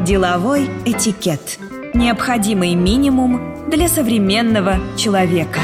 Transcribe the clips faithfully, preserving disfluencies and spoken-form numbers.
Деловой этикет. Необходимый минимум для современного человека.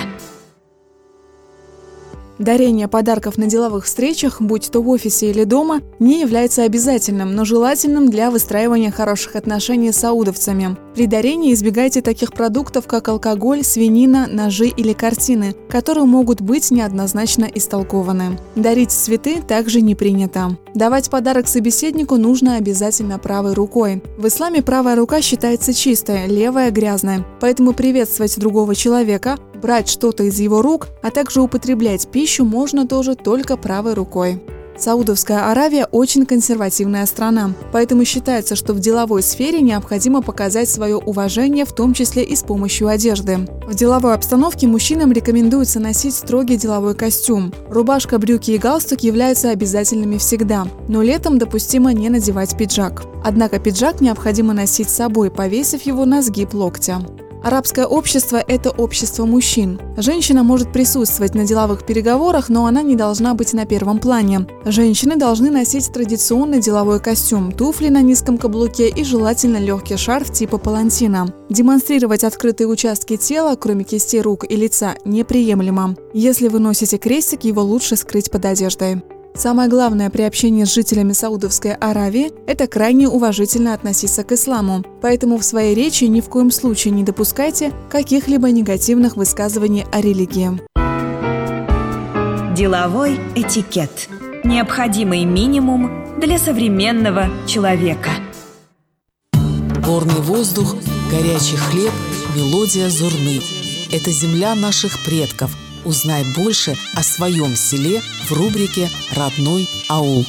Дарение подарков на деловых встречах, будь то в офисе или дома, не является обязательным, но желательным для выстраивания хороших отношений с саудовцами. При дарении избегайте таких продуктов, как алкоголь, свинина, ножи или картины, которые могут быть неоднозначно истолкованы. Дарить цветы также не принято. Давать подарок собеседнику нужно обязательно правой рукой. В исламе правая рука считается чистой, левая – грязной. Поэтому приветствовать другого человека, брать что-то из его рук, а также употреблять пищу можно тоже только правой рукой. Саудовская Аравия очень консервативная страна, поэтому считается, что в деловой сфере необходимо показать свое уважение, в том числе и с помощью одежды. В деловой обстановке мужчинам рекомендуется носить строгий деловой костюм. Рубашка, брюки и галстук являются обязательными всегда, но летом допустимо не надевать пиджак. Однако пиджак необходимо носить с собой, повесив его на сгиб локтя. Арабское общество – это общество мужчин. Женщина может присутствовать на деловых переговорах, но она не должна быть на первом плане. Женщины должны носить традиционный деловой костюм, туфли на низком каблуке и желательно легкий шарф типа палантина. Демонстрировать открытые участки тела, кроме кистей рук и лица, неприемлемо. Если вы носите крестик, его лучше скрыть под одеждой. Самое главное при общении с жителями Саудовской Аравии – это крайне уважительно относиться к исламу. Поэтому в своей речи ни в коем случае не допускайте каких-либо негативных высказываний о религии. Деловой этикет. Необходимый минимум для современного человека. Горный воздух, горячий хлеб, мелодия зурны – это земля наших предков. Узнай больше о своем селе в рубрике «Родной аул».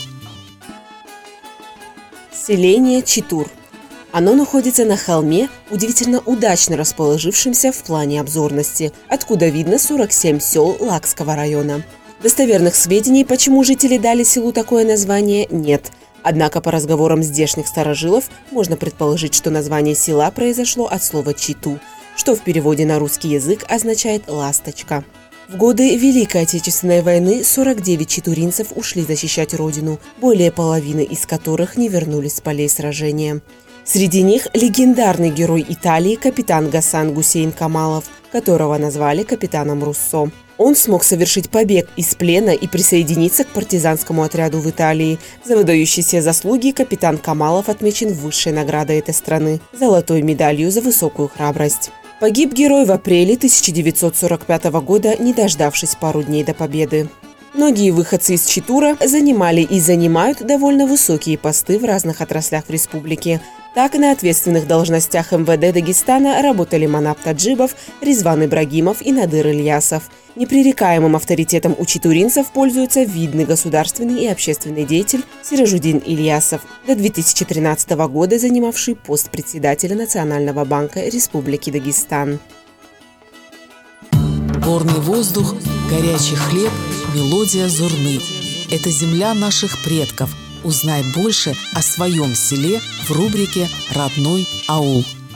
Селение Читур. Оно находится на холме, удивительно удачно расположившемся в плане обзорности, откуда видно сорок семь сел Лакского района. Достоверных сведений, почему жители дали селу такое название, нет. Однако по разговорам здешних старожилов можно предположить, что название села произошло от слова «читу», что в переводе на русский язык означает «ласточка». В годы Великой Отечественной войны сорок девять читуринцев ушли защищать родину, более половины из которых не вернулись с полей сражения. Среди них легендарный герой Италии капитан Гасан Гусейн Камалов, которого назвали капитаном Руссо. Он смог совершить побег из плена и присоединиться к партизанскому отряду в Италии. За выдающиеся заслуги капитан Камалов отмечен высшей наградой этой страны – золотой медалью за высокую храбрость. Погиб герой в апреле тысяча девятьсот сорок пятого года, не дождавшись пару дней до победы. Многие выходцы из Читура занимали и занимают довольно высокие посты в разных отраслях в республике. Так, на ответственных должностях эм вэ дэ Дагестана работали Манап Таджибов, Резван Ибрагимов и Надыр Ильясов. Непререкаемым авторитетом у читуринцев пользуется видный государственный и общественный деятель Сиражудин Ильясов, до две тысячи тринадцатого года занимавший пост председателя Национального банка Республики Дагестан. Горный воздух, горячий хлеб, мелодия зурны – это земля наших предков. Узнай больше о своем селе в рубрике «Родной аул».